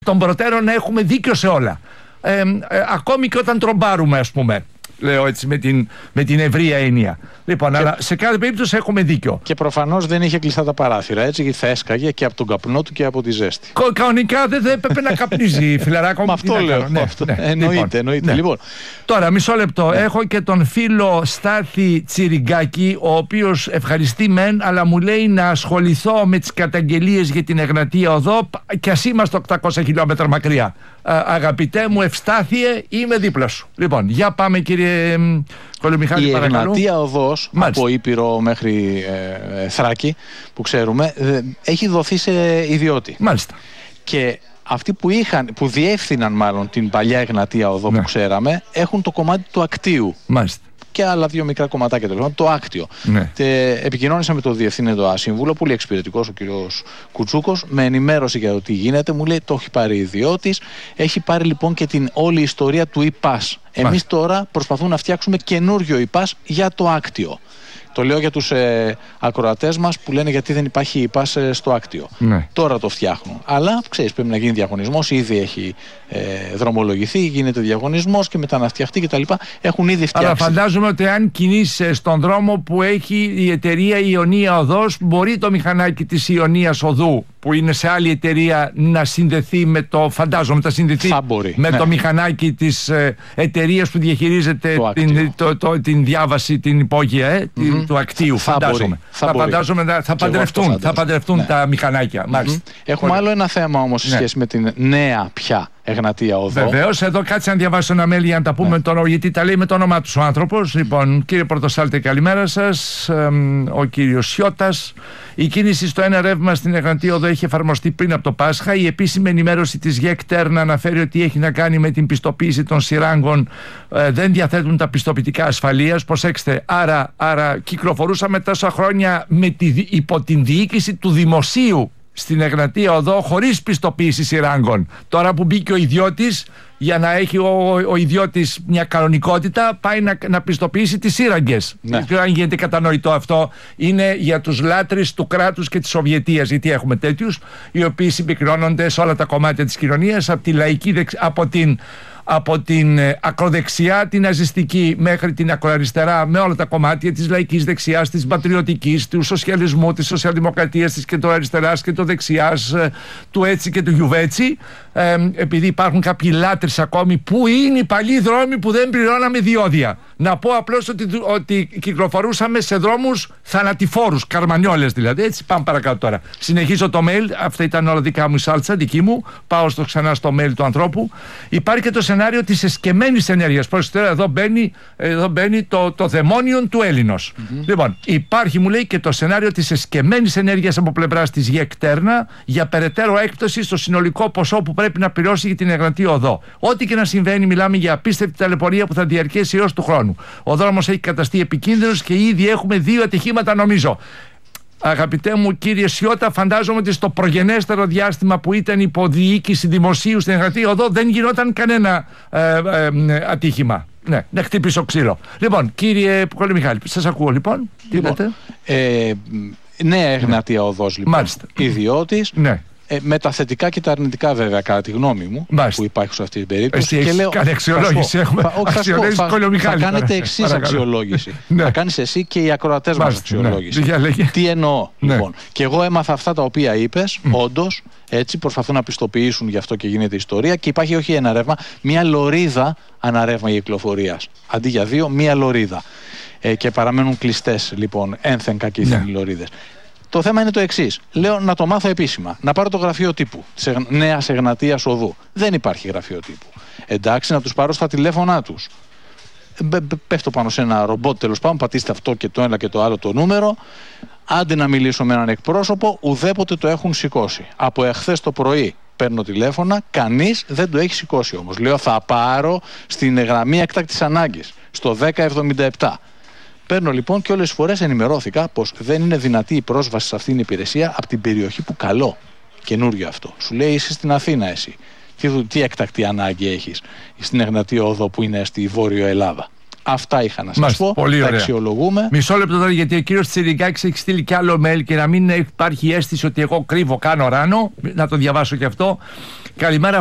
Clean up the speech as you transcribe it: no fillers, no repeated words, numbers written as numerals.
των προτέρων να έχουμε δίκιο σε όλα. Ακόμη και όταν τρομπάρουμε, ας πούμε. Λέω έτσι με την ευρεία έννοια. Λοιπόν, αλλά σε κάθε περίπτωση έχουμε δίκιο. Και προφανώς δεν είχε κλειστά τα παράθυρα, έτσι, γιατί θα έσκαγε και από τον καπνό του και από τη ζέστη. Κανονικά δεν έπρεπε να καπνίζει, φιλαράκο. Με αυτό λέω. Ναι, εννοείται. Ναι. Λοιπόν. Τώρα, μισό λεπτό. Έχω και τον φίλο Στάθη Τσιριγκάκη, ο οποίος ευχαριστεί μεν, αλλά μου λέει να ασχοληθώ με τις καταγγελίες για την Εγνατία Οδό, κι ας είμαστε 800 χιλιόμετρα μακριά. Αγαπητέ μου, Ευστάθιε, είμαι δίπλα σου. Λοιπόν, για πάμε, κύριε Κολομιχάλη, η παρακαλώ. Η Εγνατία Οδός, από Ήπειρο μέχρι Θράκη, που ξέρουμε, έχει δοθεί σε ιδιώτη. Μάλιστα. Και αυτοί που διεύθυναν μάλλον την παλιά Εγνατία Οδό, που ξέραμε, έχουν το κομμάτι του ακτίου. Μάλιστα. Και άλλα δύο μικρά κομματάκια, το άκτιο. Ναι. Επικοινώνησα με τον διευθύνοντα σύμβουλο, πολύ εξυπηρετικός, ο κύριος Κουτσούκος, με ενημέρωση για το τι γίνεται. Μου λέει το έχει πάρει ιδιώτης. Έχει πάρει λοιπόν και την όλη ιστορία του ΙΠΑΣ. Εμείς τώρα προσπαθούμε να φτιάξουμε καινούριο ΙΠΑΣ για το άκτιο. Το λέω για τους ακροατές μας που λένε γιατί δεν υπάρχει ΙΠΑΣ στο άκτιο. Ναι. Τώρα το φτιάχνουν. Αλλά ξέρεις, πρέπει να γίνει διαγωνισμός. Ήδη έχει δρομολογηθεί, γίνεται διαγωνισμός και μετά να φτιαχτεί κτλ. Έχουν ήδη φτιάξει. Αλλά φαντάζομαι ότι αν κινείσαι στον δρόμο που έχει η εταιρεία Ιωνία Οδός, μπορεί το μηχανάκι της Ιωνίας Οδού, που είναι σε άλλη εταιρεία, να συνδεθεί με το. Φαντάζομαι θα συνδεθεί με το μηχανάκι της εταιρείας που διαχειρίζεται την διάβαση, την υπόγεια του ακτίου. Φαντάζομαι. Θα παντρευτούν τα μηχανάκια. Έχουμε άλλο ένα θέμα όμως σε σχέση με την νέα πια Εγνατία Οδό. Βεβαίως, εδώ κάτσε να διαβάσω ένα mail για να τα πούμε γιατί τα λέει με το όνομά του ο άνθρωπος. Λοιπόν, κύριε Πορτοσάλτε, καλημέρα σας. Ο κύριος Σιώτας. Η κίνηση στο ένα ρεύμα στην Εγνατία Οδό έχει εφαρμοστεί πριν από το Πάσχα. Η επίσημη ενημέρωση της ΓΕΚ Τέρνα αναφέρει ότι έχει να κάνει με την πιστοποίηση των σειράγκων. Δεν διαθέτουν τα πιστοποιητικά ασφαλείας. Προσέξτε, άρα κυκλοφορούσαμε τόσα χρόνια υπό την διοίκηση του δημοσίου στην Εγνατία Οδό χωρίς πιστοποίηση σειράγκων. Τώρα που μπήκε ο ιδιώτης, για να έχει ο ιδιώτης μια κανονικότητα, πάει να πιστοποιήσει τις σύραγγες. Δεν ξέρω αν γίνεται κατανοητό αυτό. Είναι για τους λάτρεις του κράτους και της Σοβιετίας, γιατί έχουμε τέτοιους οι οποίοι συμπυκνώνονται σε όλα τα κομμάτια της κοινωνίας, από την ακροδεξιά, την ναζιστική, μέχρι την ακροαριστερά, με όλα τα κομμάτια της λαϊκής δεξιάς, της πατριωτικής, του σοσιαλισμού, της σοσιαλδημοκρατίας, της κεντροαριστεράς και του δεξιάς, του έτσι και του γιουβέτσι. Επειδή υπάρχουν κάποιοι λάτρεις ακόμη, που είναι οι παλιοί δρόμοι που δεν πληρώναμε διόδια. Να πω απλώς ότι κυκλοφορούσαμε σε δρόμους θανατηφόρους, καρμανιόλες δηλαδή. Έτσι, πάμε παρακάτω τώρα. Συνεχίζω το mail. Αυτά ήταν όλα δικά μου, η σάλτσα, δική μου. Πάω ξανά στο mail του ανθρώπου. Υπάρχει και το σενάριο της εσκεμμένης ενέργειας. Πρόσεχτε, εδώ μπαίνει το δαιμόνιον του Έλληνος. Λοιπόν, υπάρχει, μου λέει, και το σενάριο της εσκεμμένης ενέργειας από πλευράς της ΓΕΚ Τέρνα για περαιτέρω έκπτωση στο συνολικό ποσό που πρέπει να πληρώσει για την Εγνατία Οδό. Ό,τι και να συμβαίνει, μιλάμε για απίστευτη ταλαιπωρία που θα διαρκέσει έως του χρόνου. Ο δρόμος έχει καταστεί επικίνδυνος και ήδη έχουμε 2 ατυχήματα, νομίζω. Αγαπητέ μου κύριε Σιώτα, φαντάζομαι ότι στο προγενέστερο διάστημα που ήταν υποδιοίκηση δημοσίου στην Εγνατία Οδό δεν γινόταν κανένα ατύχημα. Ναι, να χτυπήσω ξύλο. Λοιπόν, κύριε Κολομιχάλη, σας ακούω λοιπόν. Τι λέτε? Νέα Εγνατία Οδός λοιπόν. Μάλιστα. Ιδιώτης. Ναι. Με τα θετικά και τα αρνητικά, βέβαια, κατά τη γνώμη μου, που υπάρχει σε αυτή την περίπτωση. Εσύ και κάνει αξιολόγηση. Θα κάνετε εξής αξιολόγηση. Θα κάνεις εσύ και οι ακροατές μας αξιολόγηση. Τι εννοώ, λοιπόν. Και εγώ έμαθα αυτά τα οποία είπες, όντως, έτσι, προσπαθούν να πιστοποιήσουν γι' αυτό και γίνεται ιστορία. Και υπάρχει όχι ένα ρεύμα, μία λωρίδα αναρεύμα κυκλοφορίας. Αντί για 2, μία λωρίδα. Και παραμένουν κλειστές, λοιπόν, ένθεν κακήθεν οι λωρίδες. Το θέμα είναι το εξής. Λέω να το μάθω επίσημα. Να πάρω το γραφείο τύπου της Νέας Εγνατίας Οδού. Δεν υπάρχει γραφείο τύπου. Εντάξει, να τους πάρω στα τηλέφωνά τους. Πέφτω πάνω σε ένα ρομπότ, τέλος πάντων, πατήστε αυτό και το ένα και το άλλο το νούμερο. Άντε να μιλήσω με έναν εκπρόσωπο, ουδέποτε το έχουν σηκώσει. Από εχθές το πρωί παίρνω τηλέφωνα, κανείς δεν το έχει σηκώσει όμως. Λέω θα πάρω στην γραμμή έκτακτης ανάγκης, στο 1077. Παίρνω λοιπόν και όλες τις φορές ενημερώθηκα πως δεν είναι δυνατή η πρόσβαση σε αυτήν την υπηρεσία από την περιοχή που καλώ. Καινούριο αυτό. Σου λέει είσαι στην Αθήνα εσύ. Τι έκτακτη ανάγκη έχεις στην Εγνατία Οδό που είναι στη Βόρειο Ελλάδα. Αυτά είχα να σας πω. Πολύ τα ωραία. αξιολογούμε. Μισό λεπτό τώρα, γιατί ο κύριος Τσιριγκάκης έχει στείλει κι άλλο mail και να μην υπάρχει αίσθηση ότι εγώ κρύβω, κάνω ράνο. Να το διαβάσω κι αυτό. Καλημέρα.